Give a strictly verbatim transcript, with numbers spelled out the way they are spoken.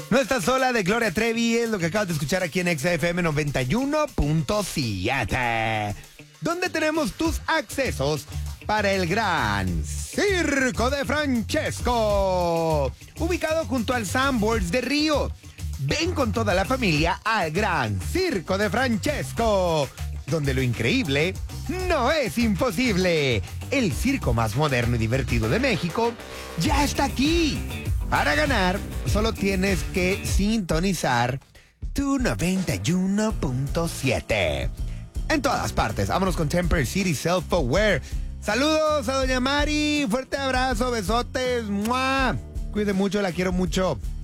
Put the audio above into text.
No estás sola, de Gloria Trevi, es lo que acabas de escuchar aquí en Exa F M noventa y uno punto siete, donde tenemos tus accesos para el Gran Circo de Francesco, ubicado junto al Sanborns de Río. Ven con toda la familia al Gran Circo de Francesco, donde lo increíble no es imposible. El circo más moderno y divertido de México ya está aquí. Para ganar, solo tienes que sintonizar tu noventa y uno punto siete. En todas partes, vámonos con Temper City Self-Aware. Saludos a doña Mari, fuerte abrazo, besotes, ¡mua! Cuide mucho, la quiero mucho.